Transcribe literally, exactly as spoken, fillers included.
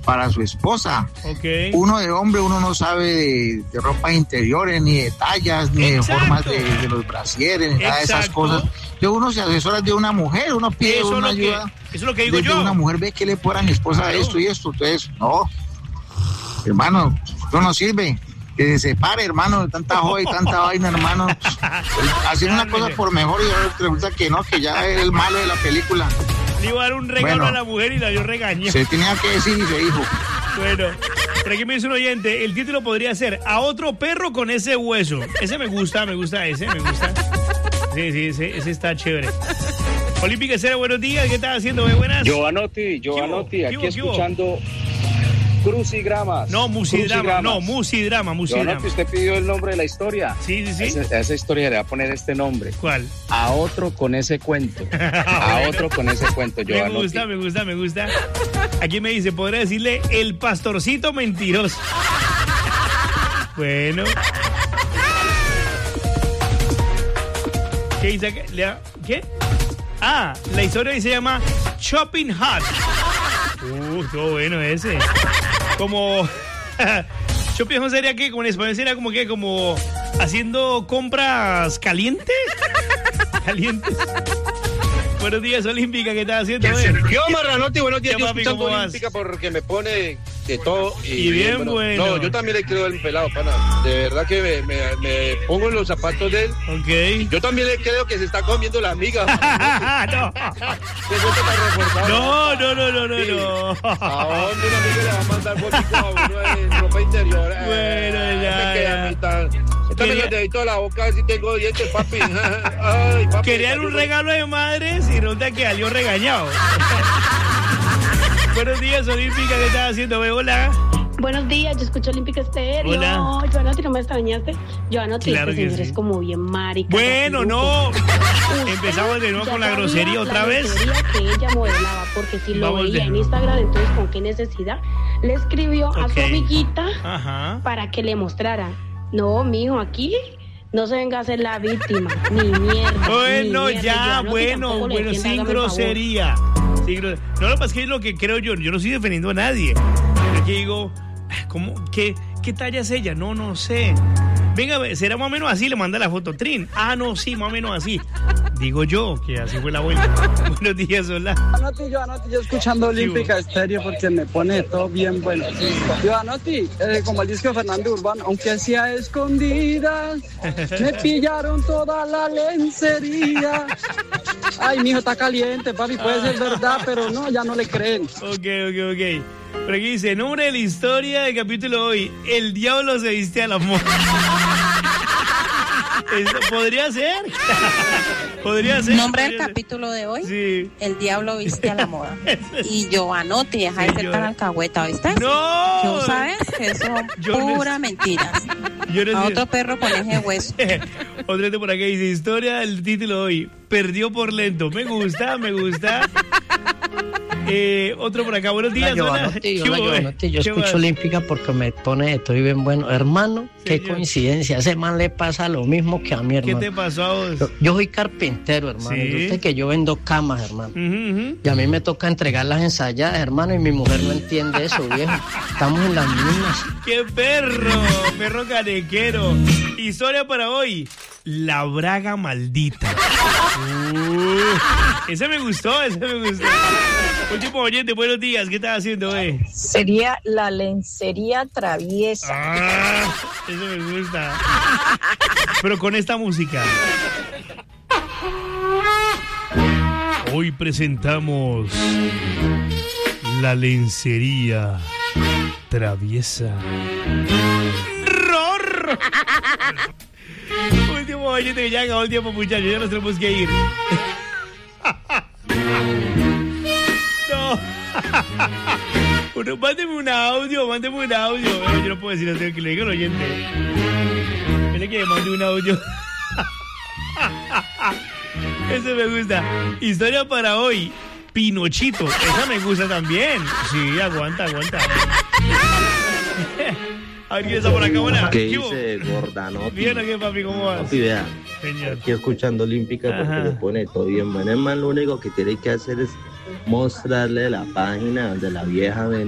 para su esposa. Okay. Uno de hombre, uno no sabe de, de ropas interiores, ni de tallas, ni Exacto. de formas de, de los brasieres, ni nada de esas Exacto. cosas. Entonces uno se asesora de una mujer, uno pide Eso es una lo que- ayuda. eso es lo que digo de, yo. de una mujer, ve que le puede a mi esposa Claro. esto y esto. Entonces, no. Hermano, eso no sirve. Que se separe, hermano, de tanta joda y tanta vaina, hermano. Haciendo una cosa por mejor y resulta que no, que ya es el malo de la película. Le iba a dar un regalo Bueno. a la mujer y la dio regaño. Se tenía que decir y se dijo. Bueno, por aquí me dice un oyente, el título podría ser A otro perro con ese hueso. Ese me gusta, me gusta ese, me gusta. Sí, sí, ese, ese está chévere. Olímpica Cero, buenos días, ¿qué estás haciendo? ¿Muy buenas? Giovanotti, Giovanotti, ¿Qué aquí hubo, qué hubo? escuchando Crucigramas. No, musidrama, Crucigramas. no, musidrama, musidrama. Giovanotti, usted pidió el nombre de la historia. Sí, sí, sí. Esa, a esa historia le va a poner este nombre. ¿Cuál? A otro con ese cuento. A otro con ese cuento, Me Giovanotti. gusta, me gusta, me gusta. Aquí me dice, podría decirle el pastorcito mentiroso. Bueno. ¿Qué dice? acá? Le- ¿Qué? Ah, la historia se llama Shopping Hut. Uh, estuvo bueno ese. Como... Shopping Hut sería que, como en español sería como que, como haciendo compras calientes. Calientes. Buenos días, Olímpica, ¿qué estás haciendo? eh? Yo, Marranotti, buenos días. ¿Qué, Yo papi, escuchando cómo vas? Olímpica porque me pone de todo. Y bien bueno. No, yo también le creo al pelado, pana. De verdad que me, me, me pongo en los zapatos de él. Ok. Yo también le creo que se está comiendo la amiga. no. Que eso está reforzado. No, no, no, no, no, Sí. no. ¿A dónde una amiga le va a mandar fotico a uno en ropa interior? Eh, Bueno, ya, me queda ya. a mí tan- Échame Quería- los deditos a la boca, así tengo dientes, papi. Ay, papi. Querían un regalo de madres y resulta que salió regañado. Buenos días, Olímpica, ¿qué estás haciendo? Ve, hola. Buenos días, yo escucho Olímpica Estéreo. Hola. Joanotti, ¿no me extrañaste? Joanotti, Claro este que señor sí. es como bien marica. Bueno, no. Usted Empezamos de nuevo ya con la sabía grosería otra la vez. grosería que ella modelaba, porque si lo Vamos de veía en nuevo. Instagram, entonces ¿con qué necesidad? Le escribió a Ok. su amiguita Ajá. para que le mostrara. No, mijo, aquí no se venga a ser la víctima, ni mierda. Bueno, ni mierda. ya, Joanotti, bueno, tampoco le bueno, defienda, sin hágame el favor. grosería. Sin gro- No, lo que pasa es que es lo que creo yo. Yo no estoy defendiendo a nadie. Pero que digo, ¿cómo? ¿Qué, qué talla es ella? No, no sé. Venga, será más o menos así, le manda la foto. Trin. Ah, no, sí, más o menos así. Digo yo, que así fue la vuelta. Buenos días, hola. Joanotti, Joanotti, yo escuchando Olímpica Estéreo porque me pone todo bien bueno. Joanotti, eh, como el disco de Fernando Urbano, aunque sea a escondidas, me pillaron toda la lencería. Ay, mijo, está caliente, papi, puede ser verdad, pero no, ya no le creen. Ok, ok, ok. Pero aquí dice, nombre de la historia del capítulo hoy, el diablo se viste a la moda. Eso podría ser. Podría ser. Nombre del podría ser. capítulo de hoy, Sí. El diablo viste a la moda. Y Giovanotti, deja de Sí, ser yo- tan alcahueta, ¿viste? ¡No! Yo sabes que eso son Yo no puras sé. mentiras. Yo no A sé. otro perro con ese hueso. Otro este por acá dice, historia del título hoy, perdió por lento. Me gusta, me gusta. Eh, otro por acá, buenos días. Hola, hola. Giovanotti, ¿Qué hola, hubo, eh? Giovanotti. Yo ¿Qué escucho más? Olímpica porque me pone estoy bien bueno. Hermano, qué Señor. coincidencia. A ese man le pasa lo mismo que a mi ¿Qué hermano. te pasó a vos? Yo, yo soy carpintero, hermano. Sí. Y usted que yo vendo camas, hermano. Ujú, ujú. Y a mí me toca entregar las ensayadas, hermano, y mi mujer no entiende eso, viejo. Estamos en las mismas. ¡Qué perro! Perro canequero. Historia para hoy. La braga maldita. Uh, ese me gustó, ese me gustó. Último oyente, buenos días. ¿Qué estás haciendo, eh? Sería la lencería traviesa. Ah, eso me gusta. Pero con esta música. Hoy presentamos la lencería traviesa. ¡Ror! Último oyente que ya acabó el tiempo, muchachos. Ya nos tenemos que ir. No. Bueno, mándeme un audio, mándeme un audio. Bueno, yo no puedo decir así, que le diga al oyente. Mire que me mande un audio. Ese me gusta. Historia para hoy. Pinochito. Esa me gusta también. Sí, aguanta, aguanta. A ver quién está por acá. Hola. ¿Qué hubo? dice Gordanotti? Bien, ¿qué, papi? ¿Cómo vas? Papi, vea, Señor. aquí escuchando Olímpica porque Ajá. le pone todo bien bueno. Es más, lo único que tiene que hacer es mostrarle la página donde la vieja ven